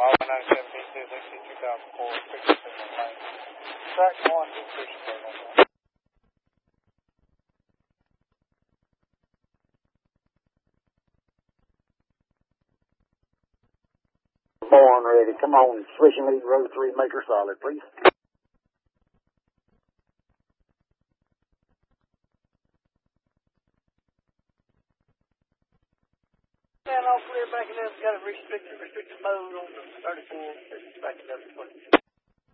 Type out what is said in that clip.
Y97B2, 2004, 67 lane. Track 1, decision date on that. Born ready. Come on, switching lead, road 3, make her solid, please. And all clear backing up. Got a restricted mode on the 34. Backing up.